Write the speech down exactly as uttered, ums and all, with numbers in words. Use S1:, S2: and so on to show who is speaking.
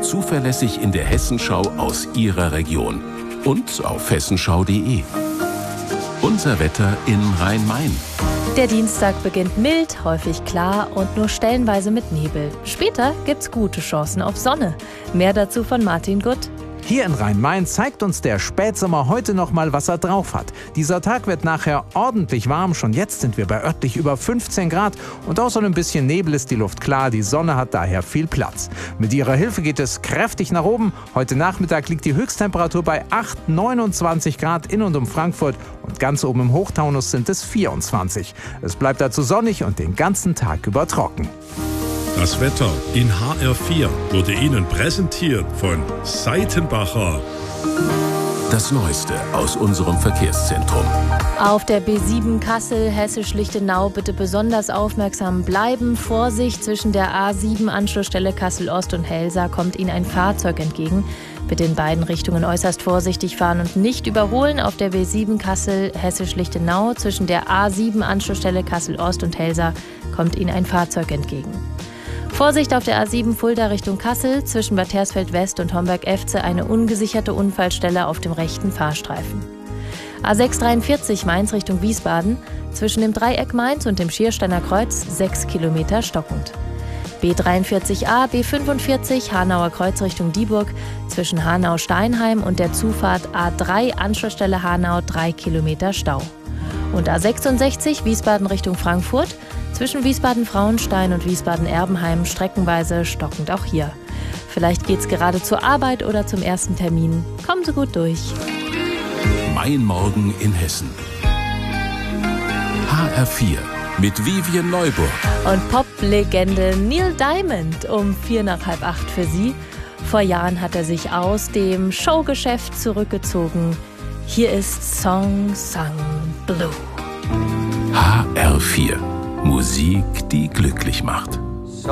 S1: zuverlässig in der Hessenschau aus Ihrer Region und auf hessenschau punkt de. Unser Wetter in Rhein-Main.
S2: Der Dienstag beginnt mild, häufig klar und nur stellenweise mit Nebel. Später gibt's gute Chancen auf Sonne. Mehr dazu von Martin Gutt.
S3: Hier in Rhein-Main zeigt uns der Spätsommer heute noch mal, was er drauf hat. Dieser Tag wird nachher ordentlich warm. Schon jetzt sind wir bei örtlich über fünfzehn Grad. Und außer ein bisschen Nebel ist die Luft klar. Die Sonne hat daher viel Platz. Mit ihrer Hilfe geht es kräftig nach oben. Heute Nachmittag liegt die Höchsttemperatur bei acht, neunundzwanzig Grad in und um Frankfurt. Und ganz oben im Hochtaunus sind es vierundzwanzig. Es bleibt dazu sonnig und den ganzen Tag über trocken.
S4: Das Wetter in H R vier wurde Ihnen präsentiert von Seitenbacher.
S1: Das Neueste aus unserem Verkehrszentrum.
S2: Auf der B sieben Kassel, Hessisch-Lichtenau bitte besonders aufmerksam bleiben. Vorsicht, zwischen der A sieben Anschlussstelle Kassel-Ost und Helsa kommt Ihnen ein Fahrzeug entgegen. Bitte in beiden Richtungen äußerst vorsichtig fahren und nicht überholen. Auf der B sieben Kassel, Hessisch-Lichtenau zwischen der A sieben Anschlussstelle Kassel-Ost und Helsa kommt Ihnen ein Fahrzeug entgegen. Vorsicht auf der A sieben Fulda Richtung Kassel, zwischen Bad Hersfeld West und Homberg-Efze eine ungesicherte Unfallstelle auf dem rechten Fahrstreifen. A sechs dreiundvierzig Mainz Richtung Wiesbaden, zwischen dem Dreieck Mainz und dem Schiersteiner Kreuz sechs Kilometer stockend. B dreiundvierzig A, B fünfundvierzig Hanauer Kreuz Richtung Dieburg, zwischen Hanau-Steinheim und der Zufahrt A drei Anschlussstelle Hanau drei Kilometer Stau. Und A sechsundsechzig Wiesbaden Richtung Frankfurt, zwischen Wiesbaden-Frauenstein und Wiesbaden-Erbenheim streckenweise stockend auch hier. Vielleicht geht's gerade zur Arbeit oder zum ersten Termin. Kommen Sie gut durch.
S1: Mein Morgen in Hessen. H R vier mit Vivian Neuburg.
S2: Und Pop-Legende Neil Diamond um vier nach halb acht für Sie. Vor Jahren hat er sich aus dem Showgeschäft zurückgezogen. Hier ist Song Sung Blue.
S1: H R vier. Musik, die glücklich macht.